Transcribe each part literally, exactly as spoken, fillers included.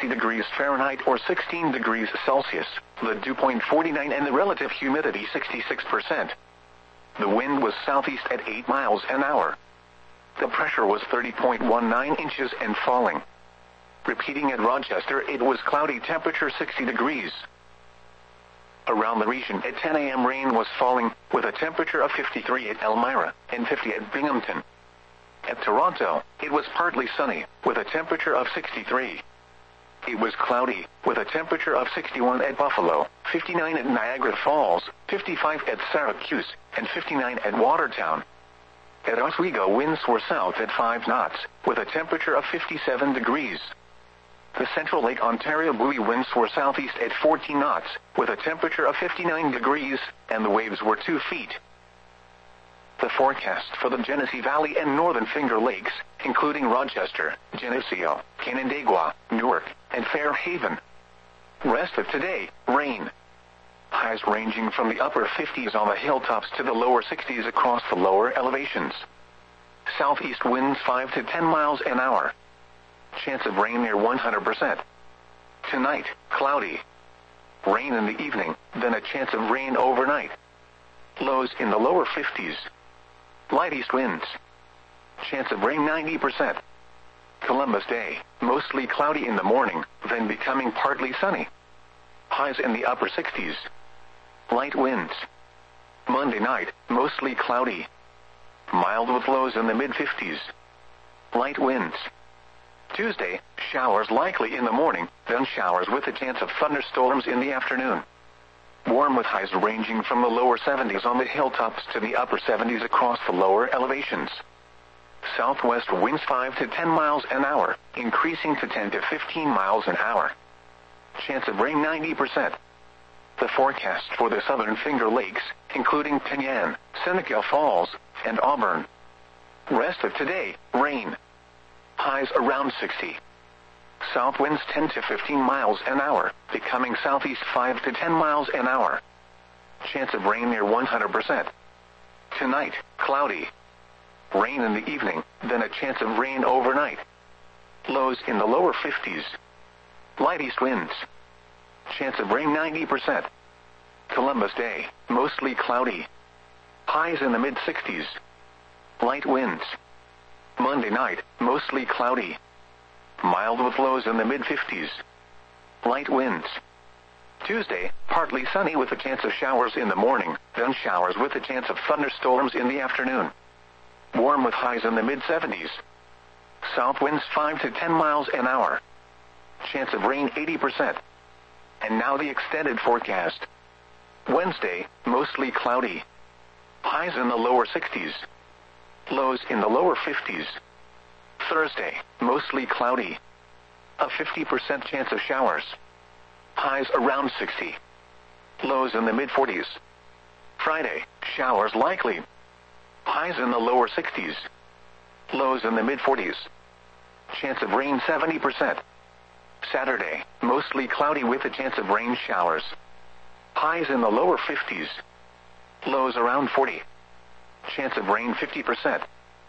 degrees Fahrenheit or sixteen degrees Celsius, the dew point forty-nine and the relative humidity sixty-six percent. The wind was southeast at eight miles an hour. The pressure was thirty point one nine inches and falling. Repeating at Rochester, it was cloudy, temperature sixty degrees. Around the region at ten a m rain was falling, with a temperature of fifty-three at Elmira and fifty at Binghamton. At Toronto, it was partly sunny, with a temperature of sixty-three. It was cloudy, with a temperature of sixty-one at Buffalo, fifty-nine at Niagara Falls, fifty-five at Syracuse, and fifty-nine at Watertown. At Oswego, winds were south at five knots, with a temperature of fifty-seven degrees. The Central Lake Ontario buoy winds were southeast at fourteen knots, with a temperature of fifty-nine degrees, and the waves were two feet. The forecast for the Genesee Valley and Northern Finger Lakes, including Rochester, Geneseo, Canandaigua, Newark, and Fairhaven. Rest of today, rain. Highs ranging from the upper fifties on the hilltops to the lower sixties across the lower elevations. Southeast winds five to ten miles an hour. Chance of rain near one hundred percent. Tonight, cloudy. Rain in the evening, then a chance of rain overnight. Lows in the lower fifties. Light east winds. Chance of rain ninety percent. Columbus Day, mostly cloudy in the morning, then becoming partly sunny. Highs in the upper sixties. Light winds. Monday night, mostly cloudy. Mild with lows in the mid fifties. Light winds. Tuesday, showers likely in the morning, then showers with a chance of thunderstorms in the afternoon. Warm with highs ranging from the lower seventies on the hilltops to the upper seventies across the lower elevations. Southwest winds five to ten miles an hour, increasing to ten to fifteen miles an hour. Chance of rain ninety percent. The forecast for the Southern Finger Lakes, including Penyan, Seneca Falls, and Auburn. Rest of today, rain. Highs around sixty. South winds ten to fifteen miles an hour, becoming southeast five to ten miles an hour. Chance of rain near one hundred percent. Tonight, cloudy. Rain in the evening, then a chance of rain overnight. Lows in the lower fifties. Light east winds. Chance of rain ninety percent. Columbus Day, mostly cloudy. Highs in the mid sixties. Light winds. Monday night, mostly cloudy. Mild with lows in the mid fifties. Light winds. Tuesday, partly sunny with a chance of showers in the morning, then showers with a chance of thunderstorms in the afternoon. Warm with highs in the mid seventies. South winds five to ten miles an hour. Chance of rain eighty percent. And now the extended forecast. Wednesday, mostly cloudy. Highs in the lower sixties. Lows in the lower fifties. Thursday, mostly cloudy. A fifty percent chance of showers. Highs around sixty. Lows in the mid forties. Friday, showers likely. Highs in the lower sixties. Lows in the mid forties. Chance of rain seventy percent. Saturday, mostly cloudy with a chance of rain showers. Highs in the lower fifties. Lows around forty. Chance of rain fifty percent.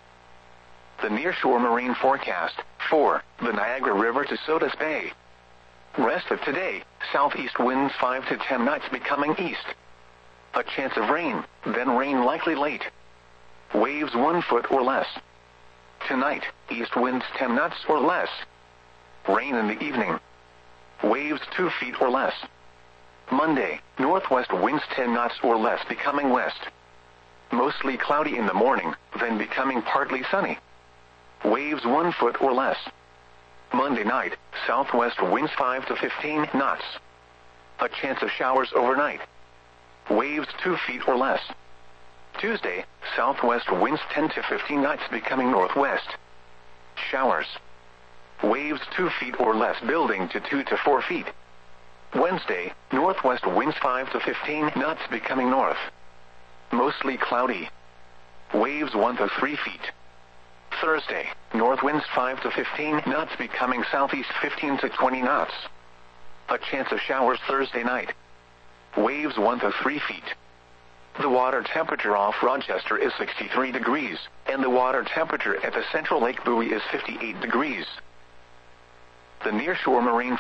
The nearshore marine forecast, for the Niagara River to Sodus Bay. Rest of today, southeast winds five to ten knots becoming east. A chance of rain, then rain likely late. Waves one foot or less. Tonight, east winds ten knots or less. Rain in the evening. Waves two feet or less. Monday, northwest winds ten knots or less becoming west. Mostly cloudy in the morning, then becoming partly sunny. Waves one foot or less. Monday night, southwest winds five to fifteen knots. A chance of showers overnight. Waves two feet or less. Tuesday, southwest winds ten to fifteen knots becoming northwest. Showers. Waves two feet or less building to two to four feet. Wednesday, northwest winds five to fifteen knots becoming north. Mostly cloudy. Waves one to three feet. Thursday, north winds five to fifteen knots becoming southeast fifteen to twenty knots. A chance of showers Thursday night. Waves one to three feet. The water temperature off Rochester is sixty-three degrees, and the water temperature at the Central Lake Buoy is fifty-eight degrees. The nearshore marine